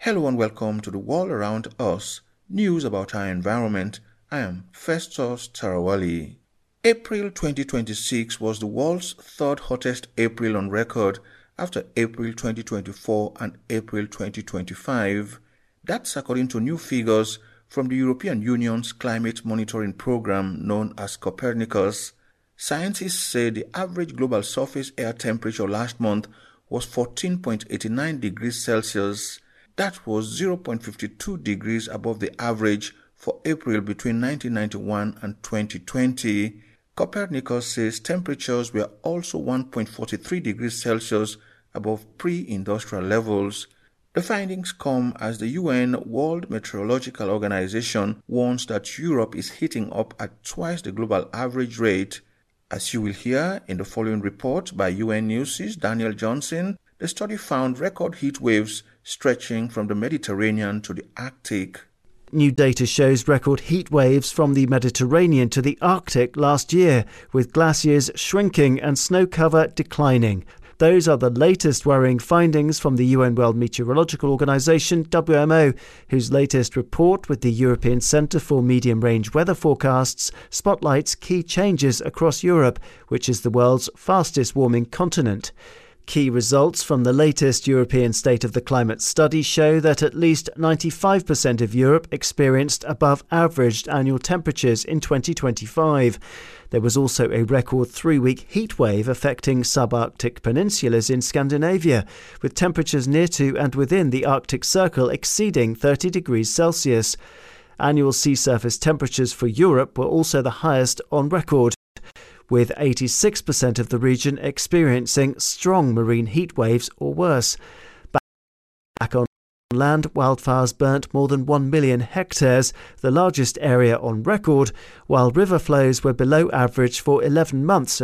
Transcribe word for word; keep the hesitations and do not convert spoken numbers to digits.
Hello and welcome to the world around us, news about our environment. I am Festus Tarawali. April twenty twenty-six was the world's third hottest April on record after April twenty twenty-four and April twenty twenty-five. That's according to new figures from the European Union's climate monitoring program known as Copernicus. Scientists say the average global surface air temperature last month was fourteen point eight nine degrees Celsius. That was zero point five two degrees above the average for April between nineteen ninety-one and twenty twenty. Copernicus says temperatures were also one point four three degrees Celsius above pre-industrial levels. The findings come as the U N World Meteorological Organization warns that Europe is heating up at twice the global average rate. As you will hear in the following report by U N News' Daniel Johnson, the study found record heat waves stretching from the Mediterranean to the Arctic. New data shows record heat waves from the Mediterranean to the Arctic last year, with glaciers shrinking and snow cover declining. Those are the latest worrying findings from the U N World Meteorological Organization, W M O, whose latest report with the European Centre for Medium-Range Weather Forecasts spotlights key changes across Europe, which is the world's fastest warming continent. Key results from the latest European State of the Climate study show that at least ninety-five percent of Europe experienced above-average annual temperatures in twenty twenty-five. There was also a record three-week heat wave affecting subarctic peninsulas in Scandinavia, with temperatures near to and within the Arctic Circle exceeding thirty degrees Celsius. Annual sea surface temperatures for Europe were also the highest on record, with eighty-six percent of the region experiencing strong marine heat waves or worse. Back on land, wildfires burnt more than one million hectares, the largest area on record, while river flows were below average for eleven months